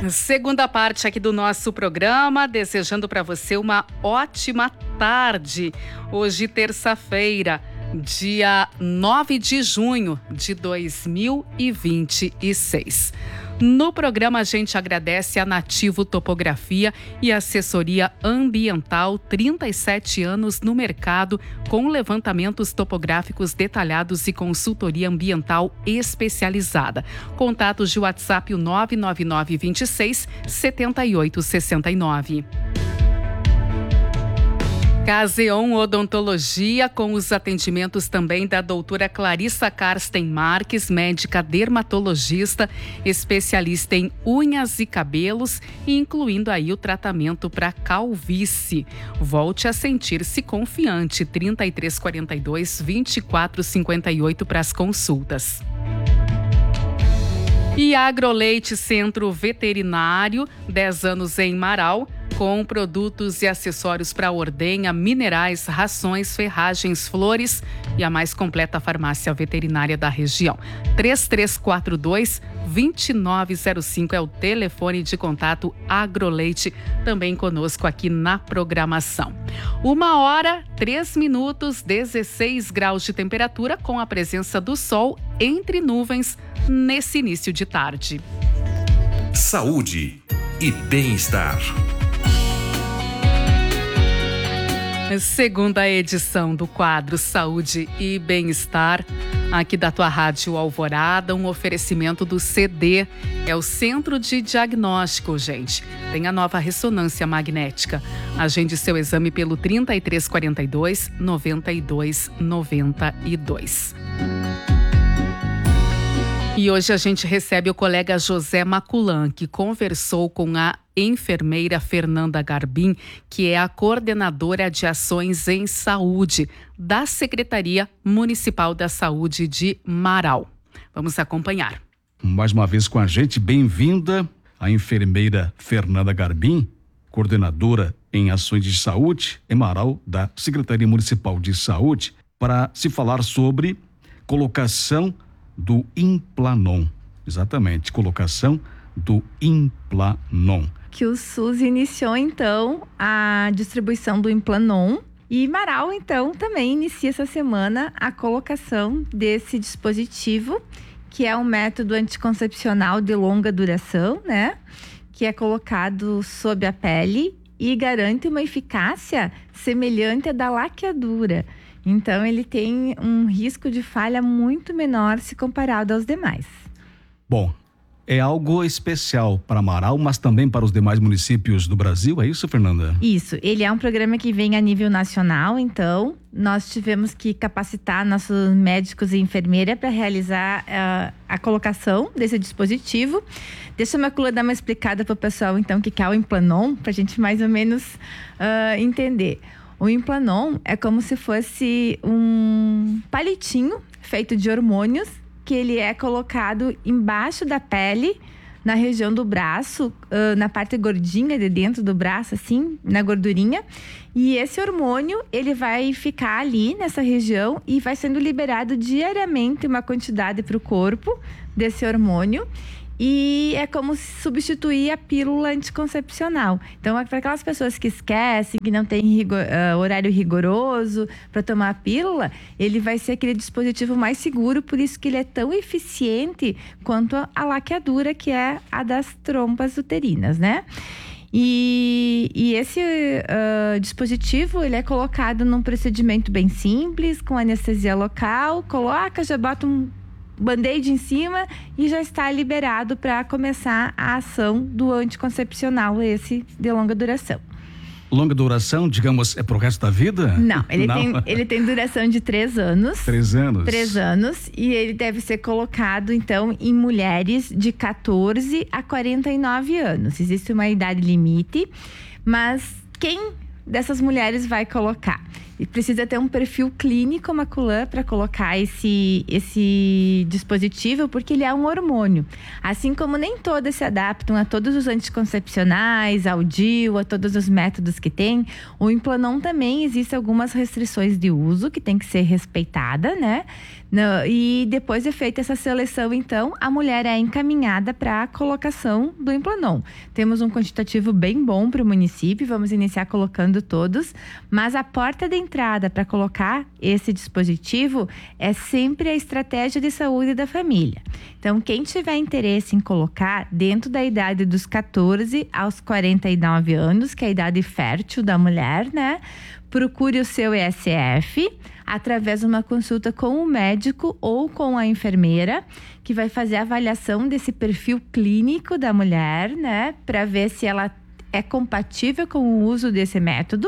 Segunda parte aqui do nosso programa, desejando para você uma ótima tarde. Hoje, terça-feira, dia 9 de junho de 2026. No programa, a gente agradece a Nativo Topografia e Assessoria Ambiental, 37 anos no mercado, com levantamentos topográficos detalhados e consultoria ambiental especializada. Contatos de WhatsApp 999 26 7869. Caseon Odontologia, com os atendimentos também da doutora Clarissa Karsten Marques, médica dermatologista, especialista em unhas e cabelos, incluindo aí o tratamento para calvície. Volte a sentir-se confiante, 3342-2458 para as consultas. E Agroleite Centro Veterinário, 10 anos em Marau, com produtos e acessórios para ordenha, minerais, rações, ferragens, flores e a mais completa farmácia veterinária da região. 3342-2905 é o telefone de contato. Agroleite, também conosco aqui na programação. 1h03, 16 graus de temperatura, com a presença do sol entre nuvens nesse início de tarde. Saúde e bem-estar. Segunda edição do quadro Saúde e Bem-Estar, aqui da tua Rádio Alvorada, um oferecimento do CD, é o Centro de Diagnóstico, gente. Tem a nova ressonância magnética. Agende seu exame pelo 3342-9292. E hoje a gente recebe o colega José Maculan, que conversou com a enfermeira Fernanda Garbim, que é a coordenadora de ações em saúde da Secretaria Municipal da Saúde de Marau. Vamos acompanhar. Mais uma vez com a gente, bem-vinda a enfermeira Fernanda Garbim, coordenadora em ações de saúde em Marau da Secretaria Municipal de Saúde, para se falar sobre colocação do Implanon. Exatamente, colocação do Implanon. Que o SUS iniciou, então, a distribuição do Implanon e Marau, então, também inicia essa semana a colocação desse dispositivo, que é um método anticoncepcional de longa duração, né? Que é colocado sob a pele e garante uma eficácia semelhante à da laqueadura. Então, ele tem um risco de falha muito menor se comparado aos demais. Bom, é algo especial para Marau, mas também para os demais municípios do Brasil, é isso, Fernanda? Isso, ele é um programa que vem a nível nacional, então nós tivemos que capacitar nossos médicos e enfermeiras para realizar a colocação desse dispositivo. Deixa a Macula dar uma explicada para o pessoal, então, o que é o Implanon, para a gente mais ou menos entender. O Implanon é como se fosse um palitinho feito de hormônios, que ele é colocado embaixo da pele, na região do braço, na parte gordinha de dentro do braço, assim, na gordurinha. E esse hormônio, ele vai ficar ali nessa região e vai sendo liberado diariamente uma quantidade para o corpo desse hormônio. E é como substituir a pílula anticoncepcional. Então, para aquelas pessoas que esquecem, que não têm horário rigoroso para tomar a pílula, ele vai ser aquele dispositivo mais seguro, por isso que ele é tão eficiente quanto a laqueadura, que é a das trompas uterinas, né? E esse dispositivo, ele é colocado num procedimento bem simples, com anestesia local, coloca, já bota um band-aid em cima e já está liberado para começar a ação do anticoncepcional, esse de longa duração. Longa duração, digamos, é pro resto da vida? Não, ele tem duração de 3 anos. 3 anos? 3 anos, e ele deve ser colocado, então, em mulheres de 14 a 49 anos. Existe uma idade limite, mas quem dessas mulheres vai colocar? E precisa ter um perfil clínico macular para colocar esse dispositivo, porque ele é um hormônio. Assim como nem todas se adaptam a todos os anticoncepcionais, ao DIU, a todos os métodos que tem, o Implanon também existe algumas restrições de uso que tem que ser respeitada, né? E depois de feita essa seleção, então, a mulher é encaminhada para a colocação do Implanon. Temos um quantitativo bem bom para o município, vamos iniciar colocando todos, mas a porta de entrada para colocar esse dispositivo é sempre a estratégia de saúde da família. Então, quem tiver interesse em colocar dentro da idade dos 14 aos 49 anos, que é a idade fértil da mulher, né? Procure o seu ESF através de uma consulta com o médico ou com a enfermeira, que vai fazer a avaliação desse perfil clínico da mulher, né? Para ver se ela é compatível com o uso desse método.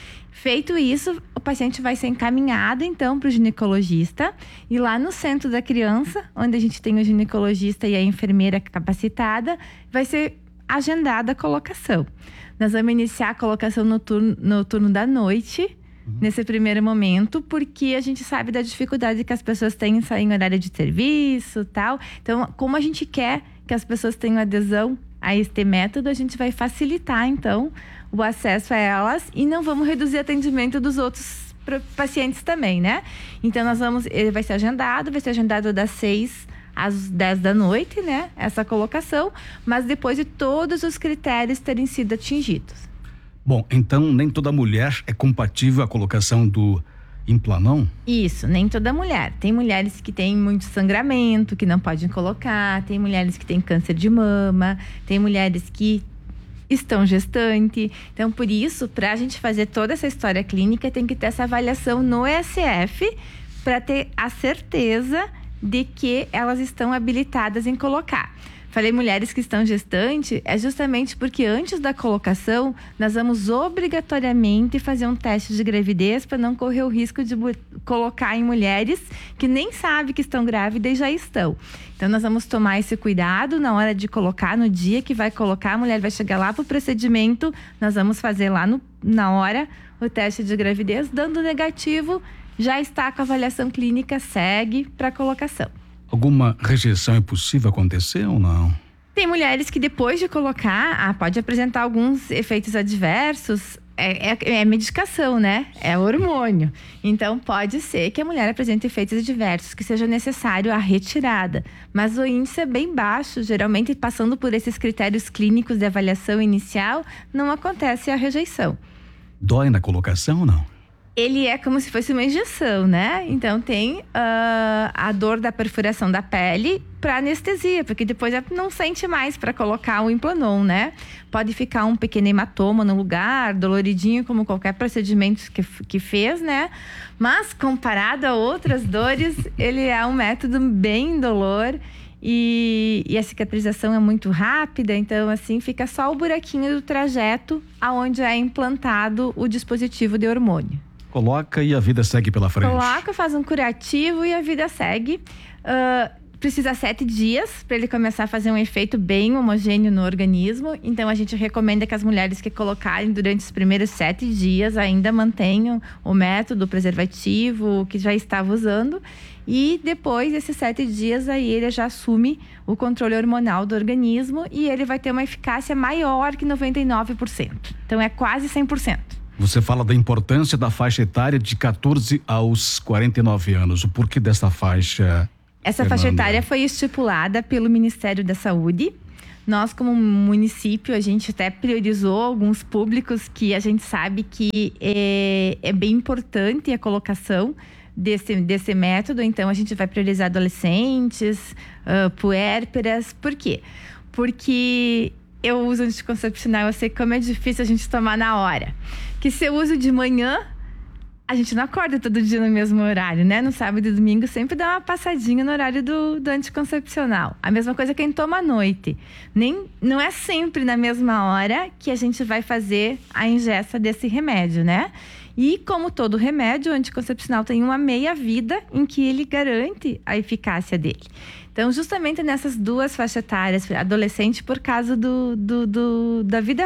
Feito isso, o paciente vai ser encaminhado, então, para o ginecologista. E lá no centro da criança, onde a gente tem o ginecologista e a enfermeira capacitada, vai ser agendada a colocação. Nós vamos iniciar a colocação no turno da noite, nesse primeiro momento, porque a gente sabe da dificuldade que as pessoas têm em sair em horário de serviço e tal. Então, como a gente quer que as pessoas tenham adesão a este método, a gente vai facilitar, então, o acesso a elas e não vamos reduzir o atendimento dos outros pacientes também, né? Então, ele vai ser agendado das 6 às 10 da noite, né? Essa colocação, mas depois de todos os critérios terem sido atingidos. Bom, então nem toda mulher é compatível à colocação do Implanon? Isso, nem toda mulher. Tem mulheres que têm muito sangramento, que não podem colocar, tem mulheres que têm câncer de mama, tem mulheres que estão gestantes. Então, por isso, para a gente fazer toda essa história clínica, tem que ter essa avaliação no ESF para ter a certeza de que elas estão habilitadas em colocar. Falei mulheres que estão gestantes, é justamente porque antes da colocação, nós vamos obrigatoriamente fazer um teste de gravidez para não correr o risco de colocar em mulheres que nem sabem que estão grávidas e já estão. Então, nós vamos tomar esse cuidado na hora de colocar, no dia que vai colocar, a mulher vai chegar lá para o procedimento, nós vamos fazer lá na hora o teste de gravidez, dando negativo, já está com a avaliação clínica, segue para a colocação. Alguma rejeição é possível acontecer ou não? Tem mulheres que depois de colocar, pode apresentar alguns efeitos adversos. É medicação, né? É hormônio. Então, pode ser que a mulher apresente efeitos adversos, que seja necessário a retirada. Mas o índice é bem baixo. Geralmente, passando por esses critérios clínicos de avaliação inicial, não acontece a rejeição. Dói na colocação ou não? Ele é como se fosse uma injeção, né? Então, tem a dor da perfuração da pele para anestesia, porque depois não sente mais para colocar o Implanon, né? Pode ficar um pequeno hematoma no lugar, doloridinho, como qualquer procedimento que fez, né? Mas, comparado a outras dores, ele é um método bem indolor e a cicatrização é muito rápida. Então, assim, fica só o buraquinho do trajeto aonde é implantado o dispositivo de hormônio. Coloca e a vida segue pela frente. Coloca, faz um curativo e a vida segue. Precisa 7 dias para ele começar a fazer um efeito bem homogêneo no organismo. Então, a gente recomenda que as mulheres que colocarem durante os primeiros 7 dias ainda mantenham o método preservativo que já estava usando. E depois desses 7 dias, aí ele já assume o controle hormonal do organismo e ele vai ter uma eficácia maior que 99%. Então, é quase 100%. Você fala da importância da faixa etária de 14 aos 49 anos. O porquê dessa faixa? Essa faixa etária foi estipulada pelo Ministério da Saúde. Nós, como município, a gente até priorizou alguns públicos que a gente sabe que é bem importante a colocação desse método. Então, a gente vai priorizar adolescentes, puérperas. Por quê? Porque eu uso anticoncepcional, eu sei como é difícil a gente tomar na hora. Que se eu uso de manhã, a gente não acorda todo dia no mesmo horário, né? No sábado e domingo sempre dá uma passadinha no horário do anticoncepcional. A mesma coisa quem toma à noite. Não é sempre na mesma hora que a gente vai fazer a ingesta desse remédio, né? E como todo remédio, o anticoncepcional tem uma meia-vida em que ele garante a eficácia dele. Então, justamente nessas duas faixas etárias, adolescente por causa da vida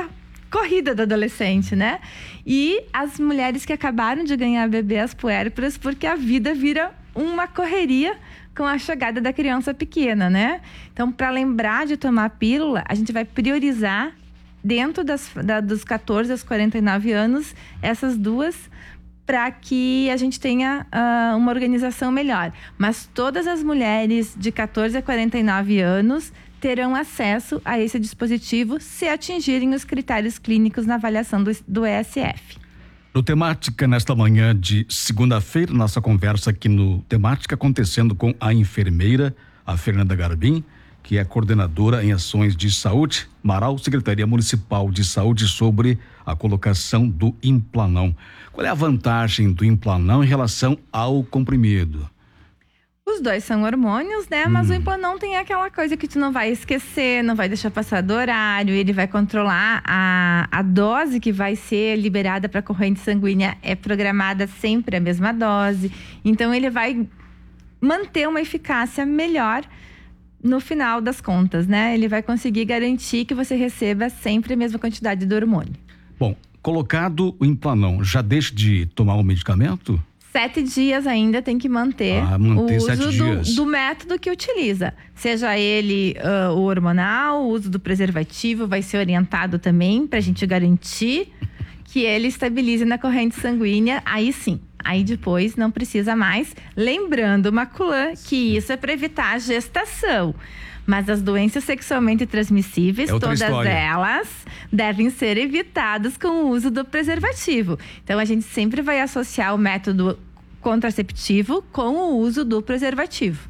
corrida do adolescente, né? E as mulheres que acabaram de ganhar bebê, as puérperas, porque a vida vira uma correria com a chegada da criança pequena, né? Então, para lembrar de tomar a pílula, a gente vai priorizar dentro dos 14 aos 49 anos, essas duas, para que a gente tenha uma organização melhor. Mas todas as mulheres de 14 a 49 anos terão acesso a esse dispositivo se atingirem os critérios clínicos na avaliação do ESF. No Temática, nesta manhã de segunda-feira, nossa conversa aqui no Temática acontecendo com a enfermeira, a Fernanda Garbim, que é coordenadora em ações de saúde, Marau, Secretaria Municipal de Saúde, sobre a colocação do Implanão. Qual é a vantagem do Implanão em relação ao comprimido? Os dois são hormônios, né? Mas o Implanão tem aquela coisa que tu não vai esquecer, não vai deixar passar do horário, ele vai controlar a dose que vai ser liberada para a corrente sanguínea, é programada sempre a mesma dose. Então, ele vai manter uma eficácia melhor no final das contas, né? Ele vai conseguir garantir que você receba sempre a mesma quantidade do hormônio. Bom, colocado o Implanão, já deixa de tomar o medicamento? 7 dias ainda tem que manter o uso do método que utiliza. Seja ele o hormonal, o uso do preservativo vai ser orientado também para a gente garantir que ele estabilize na corrente sanguínea. Aí sim, aí depois não precisa mais. Lembrando, Maculan, que isso é para evitar a gestação. Mas as doenças sexualmente transmissíveis, todas elas devem ser evitadas com o uso do preservativo. Então, a gente sempre vai associar o método contraceptivo com o uso do preservativo.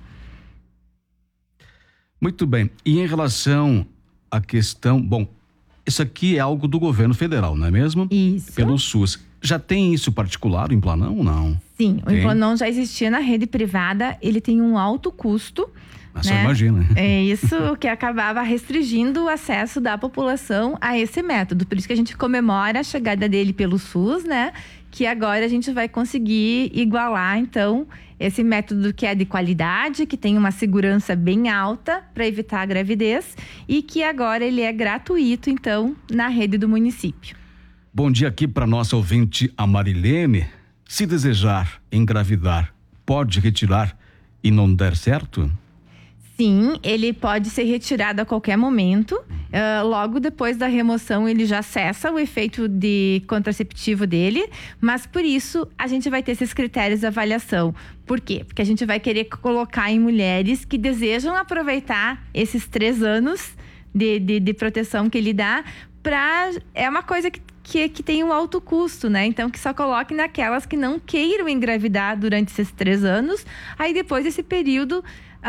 Muito bem. E em relação à questão... Bom, isso aqui é algo do governo federal, não é mesmo? Isso. Pelo SUS. Já tem isso particular, o Implanão ou não? Sim, o Implanão já existia na rede privada, ele tem um alto custo. Só imagina. É isso que acabava restringindo o acesso da população a esse método. Por isso que a gente comemora a chegada dele pelo SUS, né? Que agora a gente vai conseguir igualar, então, esse método que é de qualidade, que tem uma segurança bem alta para evitar a gravidez e que agora ele é gratuito, então, na rede do município. Bom dia aqui para nossa ouvinte, a Marilene. Se desejar engravidar, pode retirar e não der certo? Sim, ele pode ser retirado a qualquer momento. Logo depois da remoção, ele já cessa o efeito de contraceptivo dele. Mas por isso, a gente vai ter esses critérios de avaliação. Por quê? Porque a gente vai querer colocar em mulheres que desejam aproveitar esses 3 anos de proteção que ele dá. É uma coisa que tem um alto custo, né? Então, que só coloque naquelas que não queiram engravidar durante esses 3 anos. Aí, depois desse período...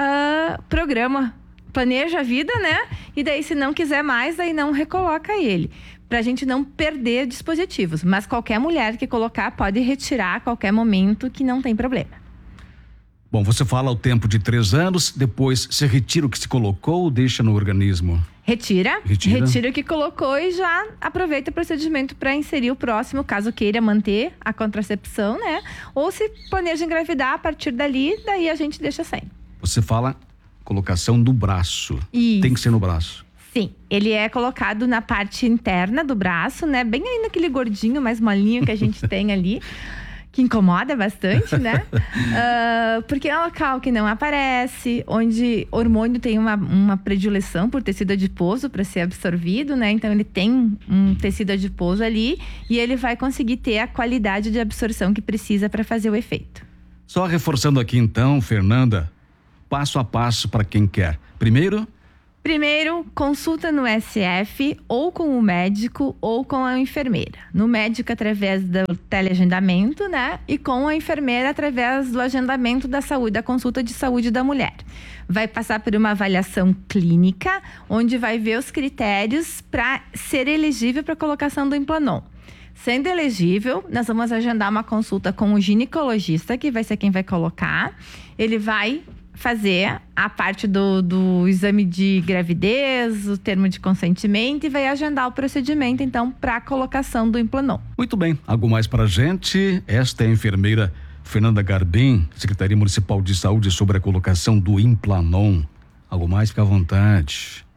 planeja a vida, né? E daí, se não quiser mais, aí não recoloca ele. Pra gente não perder dispositivos. Mas qualquer mulher que colocar pode retirar a qualquer momento, que não tem problema. Bom, você fala o tempo de 3 anos, depois você retira o que se colocou ou deixa no organismo? Retira o que colocou e já aproveita o procedimento para inserir o próximo, caso queira manter a contracepção, né? Ou se planeja engravidar a partir dali, daí a gente deixa sem. Você fala colocação do braço. Isso. Tem que ser no braço. Sim, ele é colocado na parte interna do braço, né? Bem aí naquele gordinho mais molinho que a gente tem ali, que incomoda bastante, né? Porque é um local que não aparece, onde o hormônio tem uma predileção por tecido adiposo para ser absorvido, né? Então ele tem um tecido adiposo ali e ele vai conseguir ter a qualidade de absorção que precisa para fazer o efeito. Só reforçando aqui então, Fernanda, passo a passo para quem quer. Primeiro, consulta no SF ou com o médico ou com a enfermeira. No médico através do teleagendamento, né? E com a enfermeira através do agendamento da saúde, da consulta de saúde da mulher. Vai passar por uma avaliação clínica, onde vai ver os critérios para ser elegível para a colocação do Implanon. Sendo elegível, nós vamos agendar uma consulta com o ginecologista, que vai ser quem vai colocar. Ele vai fazer a parte do exame de gravidez, o termo de consentimento e vai agendar o procedimento, então, para a colocação do Implanon. Muito bem. Algo mais para a gente? Esta é a enfermeira Fernanda Garbim, Secretaria Municipal de Saúde, sobre a colocação do Implanon. Algo mais? Fica à vontade.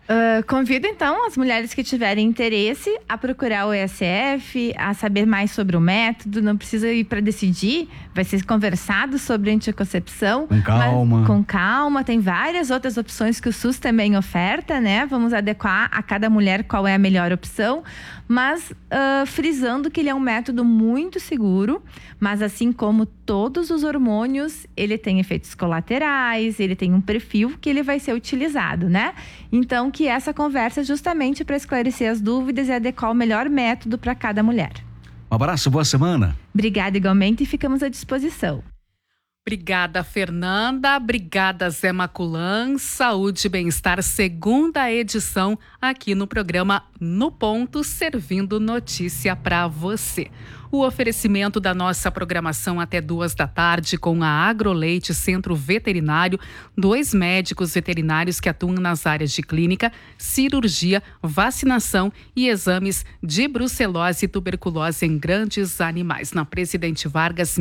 Convido, então, as mulheres que tiverem interesse a procurar o ESF, a saber mais sobre o método. Não precisa ir para decidir, vai ser conversado sobre anticoncepção. Com calma. Com calma, tem várias outras opções que o SUS também oferta, né? Vamos adequar a cada mulher qual é a melhor opção. Mas frisando que ele é um método muito seguro, mas assim como todos os hormônios, ele tem efeitos colaterais, ele tem um perfil que ele vai ser utilizado, né? Então, que essa conversa é justamente para esclarecer as dúvidas e adequar o melhor método para cada mulher. Um abraço, boa semana. Obrigada igualmente e ficamos à disposição. Obrigada, Fernanda. Obrigada, Zé Maculan. Saúde e Bem-Estar, segunda edição aqui no programa No Ponto, servindo notícia para você. O oferecimento da nossa programação até 14h com a Agroleite Centro Veterinário, 2 médicos veterinários que atuam nas áreas de clínica, cirurgia, vacinação e exames de brucelose e tuberculose em grandes animais. Na Presidente Vargas,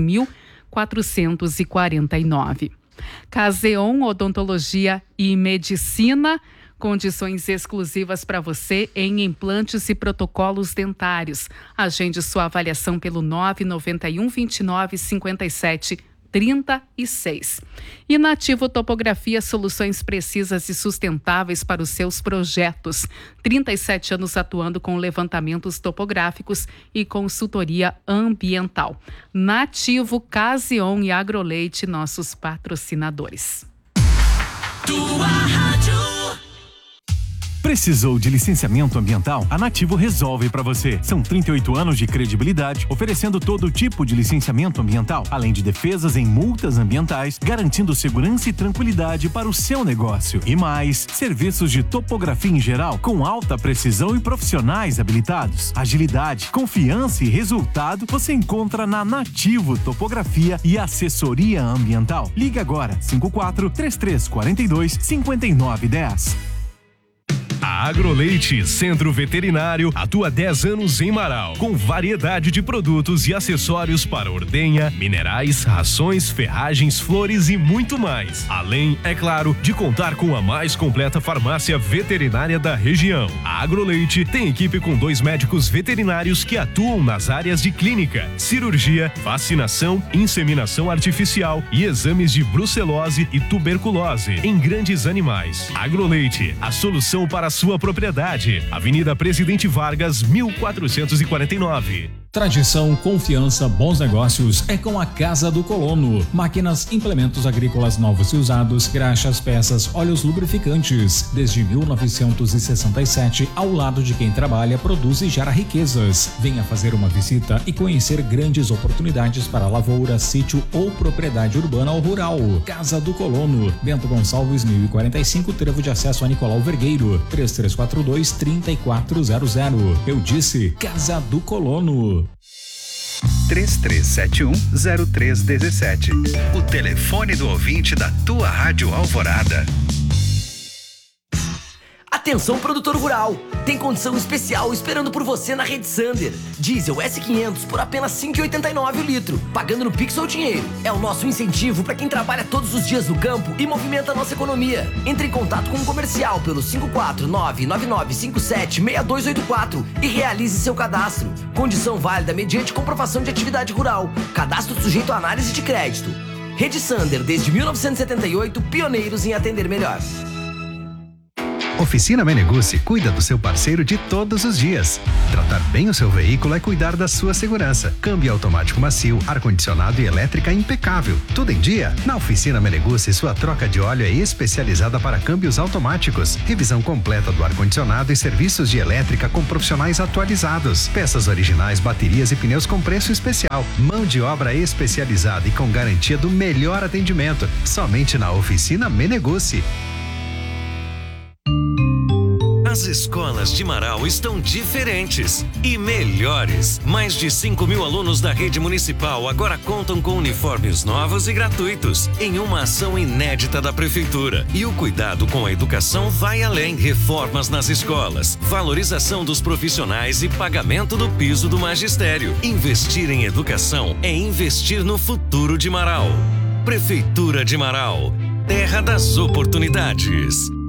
1449. Caseon Odontologia e Medicina, condições exclusivas para você em implantes e protocolos dentários. Agende sua avaliação pelo 991 29 57 36. E Nativo Topografia, soluções precisas e sustentáveis para os seus projetos. 37 anos atuando com levantamentos topográficos e consultoria ambiental. Nativo, Caseon e Agroleite, nossos patrocinadores. Tua rádio. Precisou de licenciamento ambiental? A Nativo resolve para você. São 38 anos de credibilidade, oferecendo todo tipo de licenciamento ambiental, além de defesas em multas ambientais, garantindo segurança e tranquilidade para o seu negócio. E mais, serviços de topografia em geral, com alta precisão e profissionais habilitados. Agilidade, confiança e resultado você encontra na Nativo Topografia e Assessoria Ambiental. Liga agora, 54-3342-5910. A Agroleite Centro Veterinário atua 10 anos em Marau, com variedade de produtos e acessórios para ordenha, minerais, rações, ferragens, flores e muito mais. Além, é claro, de contar com a mais completa farmácia veterinária da região. A Agroleite tem equipe com 2 médicos veterinários que atuam nas áreas de clínica, cirurgia, vacinação, inseminação artificial e exames de brucelose e tuberculose em grandes animais. Agroleite, a solução para sua propriedade. Avenida Presidente Vargas, 1449. Tradição, confiança, bons negócios é com a Casa do Colono. Máquinas, implementos agrícolas novos e usados, graxas, peças, óleos lubrificantes. Desde 1967, ao lado de quem trabalha, produz e gera riquezas. Venha fazer uma visita e conhecer grandes oportunidades para lavoura, sítio ou propriedade urbana ou rural. Casa do Colono, Bento Gonçalves, 1045, trevo de acesso a Nicolau Vergueiro, 3342-3400. Eu disse Casa do Colono. 3371-0317. O telefone do ouvinte da tua Rádio Alvorada. Atenção, produtor rural! Tem condição especial esperando por você na Rede Sander. Diesel S500 por apenas R$ 5,89 o litro, pagando no Pix ou dinheiro. É o nosso incentivo para quem trabalha todos os dias no campo e movimenta a nossa economia. Entre em contato com o comercial pelo 549-9957-6284 e realize seu cadastro. Condição válida mediante comprovação de atividade rural. Cadastro sujeito à análise de crédito. Rede Sander, desde 1978, pioneiros em atender melhor. Oficina Meneguzzi cuida do seu parceiro de todos os dias. Tratar bem o seu veículo é cuidar da sua segurança. Câmbio automático macio, ar-condicionado e elétrica impecável. Tudo em dia? Na Oficina Meneguzzi, sua troca de óleo é especializada para câmbios automáticos. Revisão completa do ar-condicionado e serviços de elétrica com profissionais atualizados. Peças originais, baterias e pneus com preço especial. Mão de obra especializada e com garantia do melhor atendimento. Somente na Oficina Meneguzzi. As escolas de Marau estão diferentes e melhores. Mais de 5.000 alunos da rede municipal agora contam com uniformes novos e gratuitos, em uma ação inédita da Prefeitura. E o cuidado com a educação vai além. Reformas nas escolas, valorização dos profissionais e pagamento do piso do magistério. Investir em educação é investir no futuro de Marau. Prefeitura de Marau, terra das oportunidades.